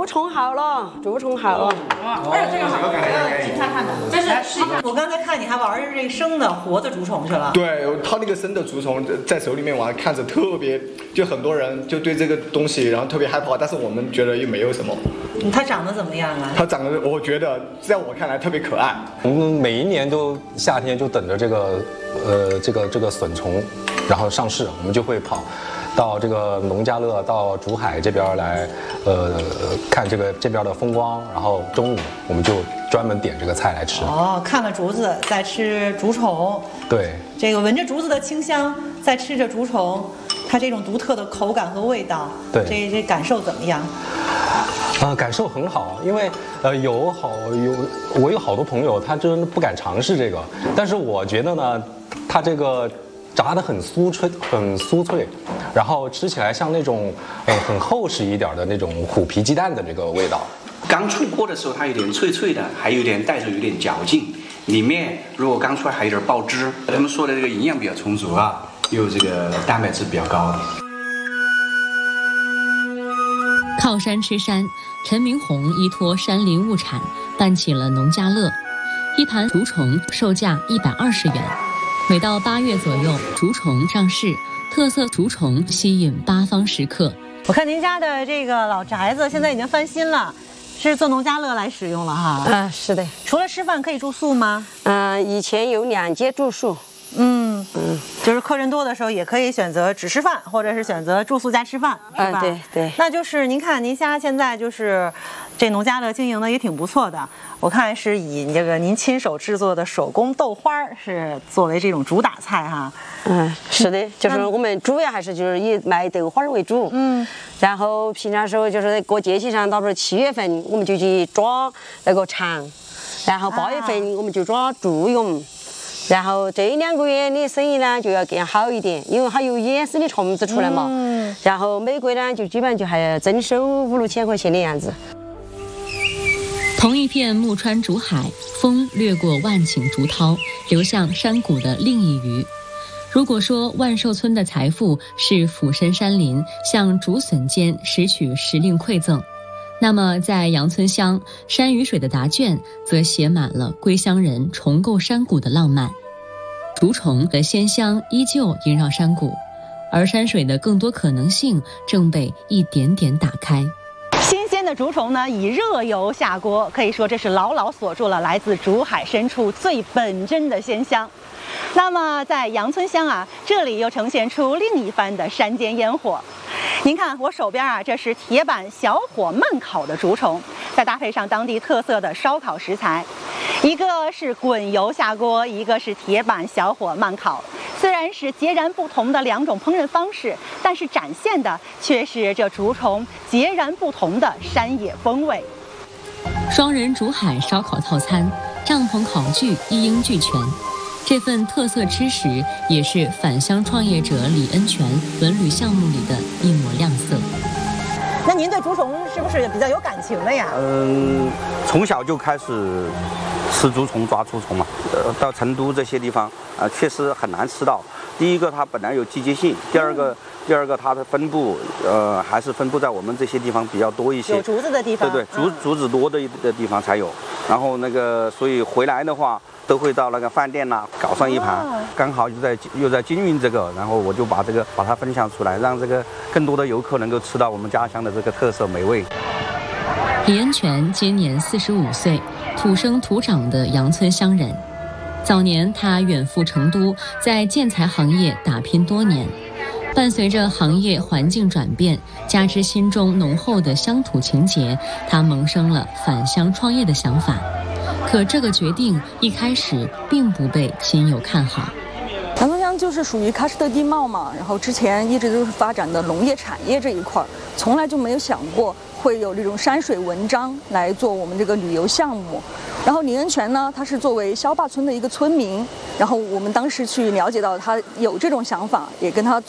竹虫好了，竹虫好了。 哎，这个好，挺看看的。但是我刚才看你还玩这个生的活的竹虫去了。 对，他那个生的竹虫在手里面玩，看着特别，就很多人就对这个东西然后特别害怕，但是我们觉得又没有什么。 它长得怎么样啊？ 它长得，我觉得在我看来特别可爱。 我们每一年都夏天就等着这个笋虫，然后上市，我们就会跑到这个农家乐到竹海这边来，看这边的风光，然后中午我们就专门点这个菜来吃。 哦，看了竹子，再吃竹虫。 对， 这个闻着竹子的清香，再吃着竹虫，它这种独特的口感和味道， 对， 这感受怎么样？ 感受很好，因为我有好多朋友，他真的不敢尝试这个，但是我觉得呢，它这个炸得很酥脆，然后吃起来像那种很厚实一点的那种虎皮鸡蛋的这个味道。 刚出锅的时候，它有点脆脆的，还有点带着有点嚼劲，里面如果刚出来还有点爆汁。他们说的这个营养比较充足啊，又这个蛋白质比较高。 靠山吃山，陈明红依托山林物产办起了农家乐，一盘竹虫售价120元。每到8月左右，竹虫上市，特色竹虫吸引八方食客。 我看您家的这个老宅子现在已经翻新了，是做农家乐来使用了哈。 是的。 除了吃饭可以住宿吗？ 以前有2间住宿。 就是客人多的时候也可以选择只吃饭，或者是选择住宿加吃饭，是吧？ 对。 那就是您看您家现在就是这农家乐经营的也挺不错的，我看是以这个您亲手制作的手工豆花是作为这种主打菜哈。 是的，就是我们主要还是就是以卖豆花为主。然后平常时候就是过节气上，到时候7月份我们就去抓那个蝉，然后8月份我们就抓祝融。然后这1-2个月的生意呢就要更好一点，因为还有野生的虫子出来嘛。然后每个月呢就基本上就还要增收5-6千块钱的样子。 同一片木川竹海，风掠过万顷竹涛，流向山谷的另一隅。如果说万寿村的财富是俯身山林向竹笋间拾取时令馈赠，那么在杨村乡，山与水的答卷则写满了归乡人重构山谷的浪漫。竹虫的鲜香依旧萦绕山谷，而山水的更多可能性正被一点点打开。 新鲜的竹虫呢，以热油下锅，可以说这是牢牢锁住了来自竹海深处最本真的鲜香。那么在杨村乡啊，这里又呈现出另一番的山间烟火。您看我手边啊，这是铁板小火慢烤的竹虫，再搭配上当地特色的烧烤食材，一个是滚油下锅，一个是铁板小火慢烤。虽然是截然不同的2种烹饪方式，但是展现的却是这竹虫截然不同的山野风味。 双人竹海烧烤套餐，帐篷烤具一应俱全。这份特色吃食也是返乡创业者李恩泉文旅项目里的一抹亮色。 那您对竹虫是不是也比较有感情的呀？ 从小就开始吃竹虫、抓竹虫嘛。到成都这些地方，确实很难吃到。第一个，它本来有季节性；第二个它的分布，还是分布在我们这些地方比较多一些。 有竹子的地方， 对，竹子多的地方才有。然后所以回来的话，都会到那个饭店呐，搞上一盘，刚好又在经营这个，然后我就把它分享出来，让这个更多的游客能够吃到我们家乡的这个特色美味。 李恩泉今年45岁，土生土长的杨村乡人。早年他远赴成都，在建材行业打拼多年。伴随着行业环境转变，加之心中浓厚的乡土情结，他萌生了返乡创业的想法。可这个决定一开始并不被亲友看好。 杨村乡就是属于喀什特地貌嘛，然后之前一直都是发展的农业产业这一块，从来就没有想过会有这种山水文章来做我们这个旅游项目。然后李恩泉呢，他是作为萧坝村的一个村民，然后我们当时去了解到他有这种想法，也跟他